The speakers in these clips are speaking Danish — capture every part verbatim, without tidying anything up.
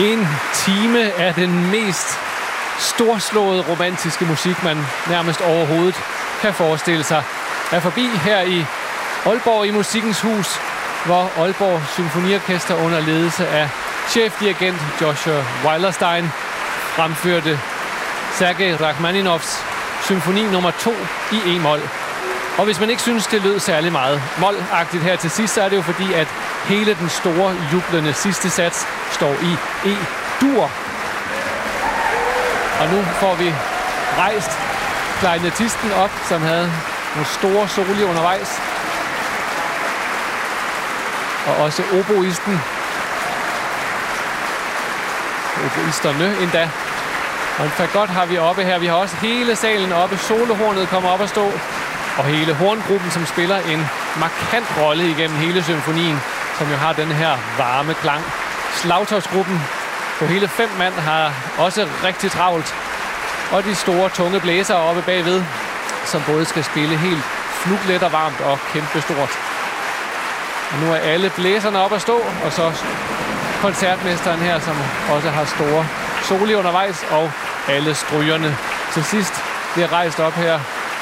En time af den mest storslåede romantiske musik, man nærmest overhovedet kan forestille sig, er forbi her i Aalborg i Musikkens Hus, hvor Aalborg Symfoniorkester under ledelse af chefdirigent Joshua Weilerstein fremførte Sergej Rachmaninovs symfoni nummer to i E-mol. Og hvis man ikke synes, det lød særlig meget mol-agtigt her til sidst, så er det jo fordi, at hele den store, jublende sidste sats står i E-dur. Og nu får vi rejst klarinettisten op, som havde nogle store soli undervejs. Og også oboisten. Oboisterne endda. Og en fagot har vi oppe her. Vi har også hele salen oppe. Solohornet kommer op at stå. Og hele horngruppen, som spiller en markant rolle igennem hele symfonien, som jo har den her varme klang. Slagtøjsgruppen på hele fem mand har også rigtig travlt. Og de store, tunge blæsere oppe bagved, som både skal spille helt fluglet og varmt og kæmpestort. Og nu er alle blæserne oppe at stå, og så koncertmesteren her, som også har store soli undervejs, og alle strygerne til sidst bliver rejst op her.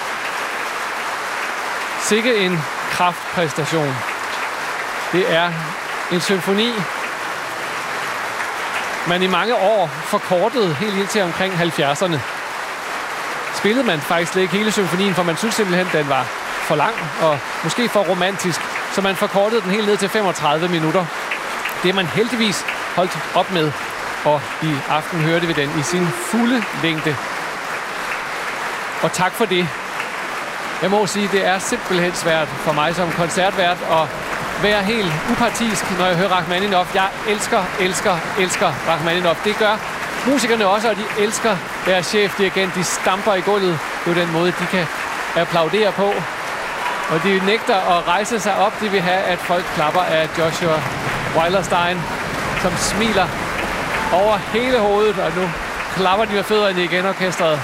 Sikke en kraftpræstation. Det er en symfoni, man i mange år forkortede helt ind til omkring halvfjerdserne. Spillede man faktisk slet ikke hele symfonien, for man synes simpelthen, den var for lang og måske for romantisk, så man forkortede den helt ned til femogtredive minutter. Det er man heldigvis holdt op med, og i aften hørte vi den i sin fulde længde. Og tak for det. Jeg må sige, det er simpelthen svært for mig som koncertvært at være helt upartisk, når jeg hører Rachmaninov. Jeg elsker, elsker, elsker Rachmaninov. Det gør musikerne også, og de elsker deres chefdirigent. De stamper i gulvet. Det er jo den måde, de kan applaudere på. Og de nægter at rejse sig op. De vil have, at folk klapper af Joshua Weilerstein, som smiler over hele hovedet. Og nu klapper de med fødderne igen, orkestret.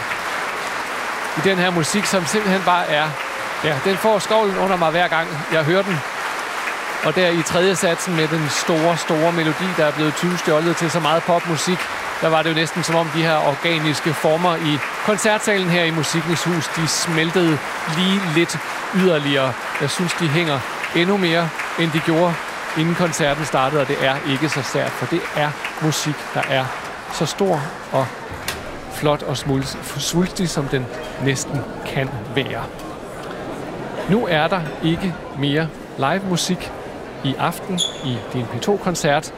I den her musik, som simpelthen bare er... Ja, den får skovlen under mig hver gang, jeg hører den. Og der i tredje satsen med den store, store melodi, der er blevet tyvstjålet til så meget popmusik, der var det jo næsten som om de her organiske former i koncertsalen her i Musikkens Hus, de smeltede lige lidt yderligere. Jeg synes, de hænger endnu mere, end de gjorde, inden koncerten startede, og det er ikke så sært, for det er musik, der er så stor og flot og svulstig, som den næsten kan være. Nu er der ikke mere live musik i aften i din P to-koncert,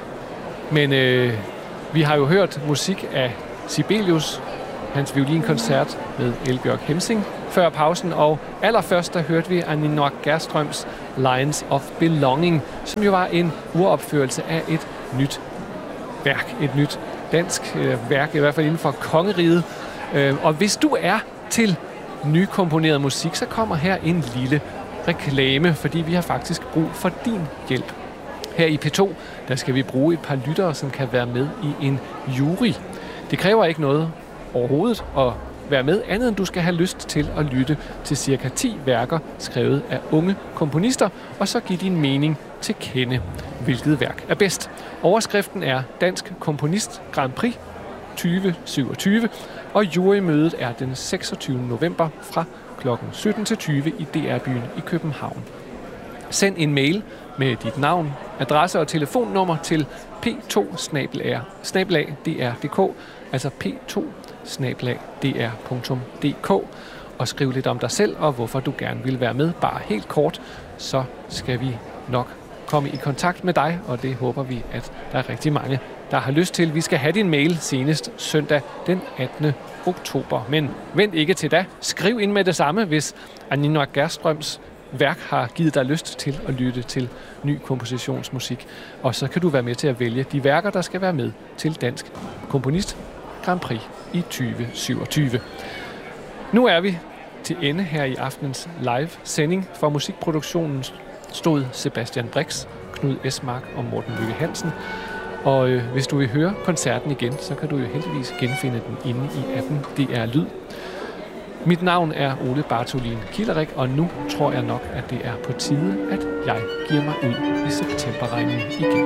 men øh, vi har jo hørt musik af Sibelius, hans violinkoncert med Elbjørg Hemsing før pausen, og allerførst der hørte vi Aninor Gerströms Lines of Belonging, som jo var en uropførelse af et nyt værk, et nyt dansk øh, værk, i hvert fald inden for kongeriget. Øh, og hvis du er til nykomponeret musik, så kommer her en lille reklame, fordi vi har faktisk brug for din hjælp. Her i P to, der skal vi bruge et par lyttere, som kan være med i en jury. Det kræver ikke noget overhovedet at være med, andet end du skal have lyst til at lytte til cirka ti værker, skrevet af unge komponister, og så give din mening til kende, hvilket værk er bedst. Overskriften er Dansk Komponist Grand Prix tyve syvogtyve, og jurymødet er den seksogtyvende november fra klokken sytten til tyve i D R-byen i København. Send en mail med dit navn, adresse og telefonnummer til p to snabel-a snabel-a d r punktum d k, altså p to snabel-a d r punktum d k, og skriv lidt om dig selv og hvorfor du gerne vil være med. Bare helt kort, så skal vi nok komme i kontakt med dig, og det håber vi, at der er rigtig mange, der har lyst til. Vi skal have din mail senest søndag den attende oktober. Men vent ikke til da. Skriv ind med det samme, hvis Aninor Gerströms værk har givet dig lyst til at lytte til ny kompositionsmusik. Og så kan du være med til at vælge de værker, der skal være med til Dansk Komponist Grand Prix i tyve syvogtyve. Nu er vi til ende her i aftenens live-sending. For musikproduktionen stod Sebastian Brix, Knud Esmark og Morten Lykke Hansen. Og øh, hvis du vil høre koncerten igen, så kan du jo heldigvis genfinde den inde i appen D R Lyd. Mit navn er Ole Bartolin Kilderik, og nu tror jeg nok, at det er på tide, at jeg giver mig ud i septemberregnen igen.